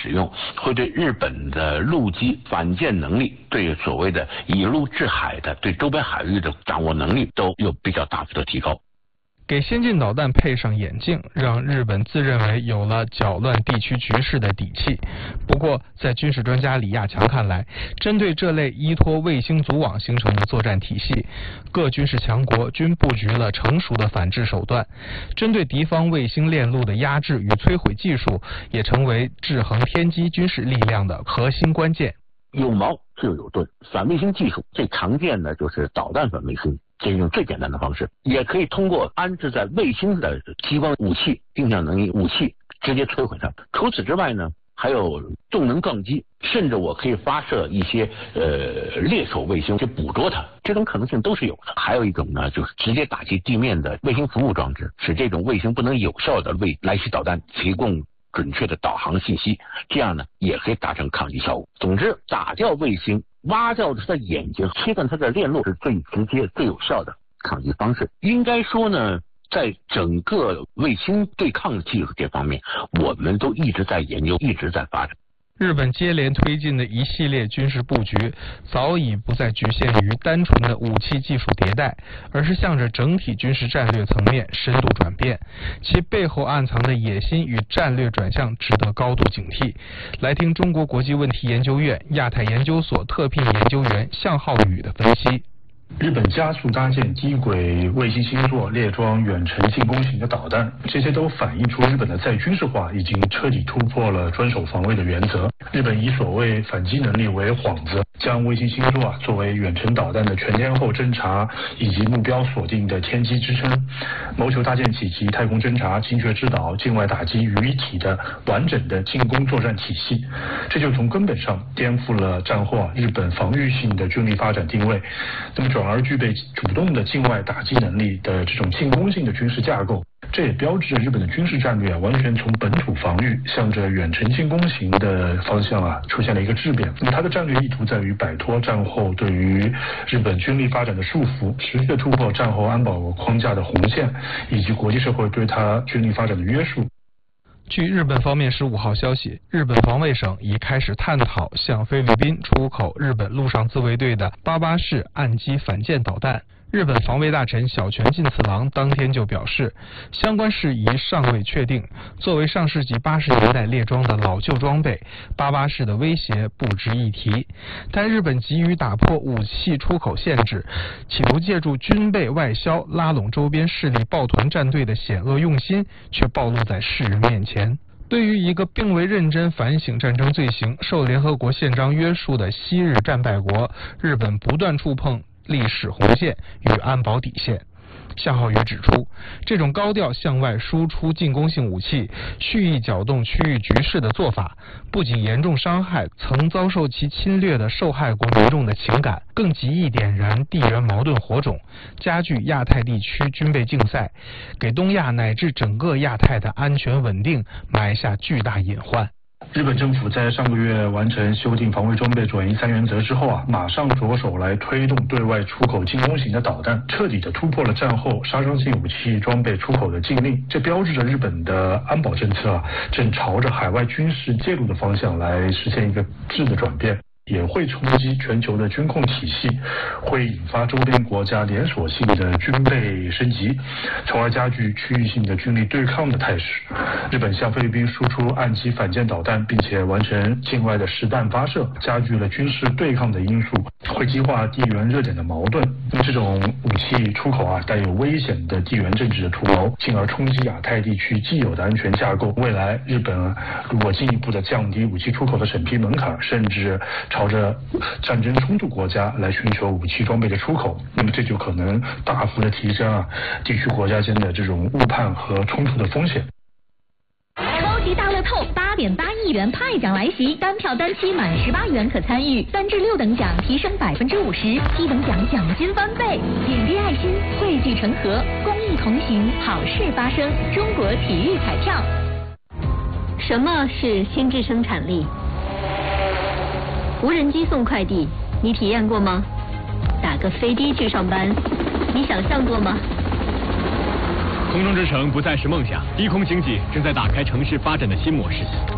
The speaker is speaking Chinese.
使用，会对日本的陆基反舰能力，对所谓的以陆制海的对周边海域的掌握能力都有比较大幅的提高。 给先进导弹配上眼镜，让日本自认为有了搅乱地区局势的底气。不过，在军事专家李亚强看来，针对这类依托卫星组网形成的作战体系，各军事强国均布局了成熟的反制手段。针对敌方卫星链路的压制与摧毁技术，也成为制衡天基军事力量的核心关键。 有矛就有盾，反卫星技术最常见的就是导弹反卫星。这是一种最简单的方式，也可以通过安置在卫星的激光武器、定向能力武器直接摧毁它。除此之外呢，还有动能撞击，甚至我可以发射一些猎手卫星去捕捉它，这种可能性都是有的。还有一种呢，就是直接打击地面的卫星服务装置，使这种卫星不能有效的为来袭导弹提供准确的导航信息，这样呢也可以达成抗击效果。总之，打掉卫星，挖掉它的眼睛，切断它的链路是最直接、最有效的抗击方式。应该说呢，在整个卫星对抗的技术这方面，我们都一直在研究，一直在发展。 日本接连推进的一系列军事布局，早已不再局限于单纯的武器技术迭代，而是向着整体军事战略层面深度转变，其背后暗藏的野心与战略转向值得高度警惕。来听中国国际问题研究院亚太研究所特聘研究员向浩宇的分析。 日本加速搭建低轨卫星星座列装远程进攻型的导弹，这些都反映出日本的再军事化已经彻底突破了专守防卫的原则。日本以所谓反击能力为幌子，将卫星星座作为远程导弹的全天候侦察以及目标锁定的天基支撑，谋求搭建起集太空侦察、精确制导、境外打击于一体的完整的进攻作战体系。这就从根本上颠覆了战后日本防御性的军力发展定位，那么转而具备主动的境外打击能力的这种进攻性的军事架构。这也标志着日本的军事战略完全从本土防御向着远程进攻型的方向出现了一个质变。那么它的战略意图在于摆脱战后对于日本军力发展的束缚，持续的突破战后安保框架的红线，以及国际社会对它军力发展的约束。 据日本方面15号消息，日本防卫省已开始探讨向菲律宾出口日本陆上自卫队的88式岸基反舰导弹。日本防卫大臣小泉进次郎当天就表示，相关事宜尚未确定。作为上世纪80年代列装的老旧装备，88式的威胁不值一提。但日本急于打破武器出口限制，企图借助军备外销拉拢周边势力抱团战队的险恶用心，却暴露在世人面前。对于一个并未认真反省战争罪行、受联合国宪章约束的昔日战败国，日本不断触碰历史红线与安保底线。向浩宇指出，这种高调向外输出进攻性武器、蓄意搅动区域局势的做法，不仅严重伤害曾遭受其侵略的受害国民众的情感，更极易点燃地缘矛盾火种，加剧亚太地区军备竞赛，给东亚乃至整个亚太的安全稳定埋下巨大隐患。 日本政府在上个月完成修订防卫装备转移3原则之后马上着手来推动对外出口进攻型的导弹，彻底的突破了战后杀伤性武器装备出口的禁令。这标志着日本的安保政策正朝着海外军事介入的方向来实现一个质的转变，也会冲击全球的军控体系，会引发周边国家连锁性的军备升级，从而加剧区域性的军力对抗的态势。日本向菲律宾输出岸基反舰导弹，并且完成境外的实弹发射，加剧了军事对抗的因素，会激化地缘热点的矛盾。那么这种武器出口带有危险的地缘政治的图谋，进而冲击亚太地区既有的安全架构。未来日本如果进一步的降低武器出口的审批门槛，甚至朝着战争冲突国家来寻求武器装备的出口，那么这就可能大幅的提升地区国家间的这种误判和冲突的风险。 超级大乐透8.8亿元派奖来袭，单票单期满18元可参与，3至6等奖提升50%，7等奖奖金翻倍。点滴爱心，汇聚成河，公益同行，好事发生。中国体育彩票。什么是心智生产力？无人机送快递，你体验过吗？打个飞的去上班，你想象过吗？ 空中之城不再是梦想，低空经济正在打开城市发展的新模式。